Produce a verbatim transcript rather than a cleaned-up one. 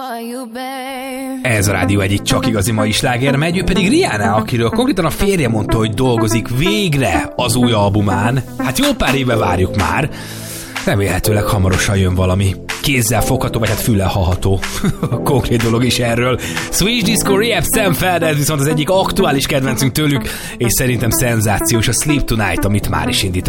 Ez a rádió egyik csak igazi mai sláger megy, ő pedig Rihanna, akiről konkrétan a férje mondta, hogy dolgozik végre az új albumán. Hát jó pár éve várjuk már. Remélhetőleg hamarosan jön valami kézzel fogható, vagy hát füllel hallható konkrét dolog is erről. Swedish Disco Rehab, Sam Feld, viszont az egyik aktuális kedvencünk tőlük, és szerintem szenzációs a Sleep Tonight, amit már is indított.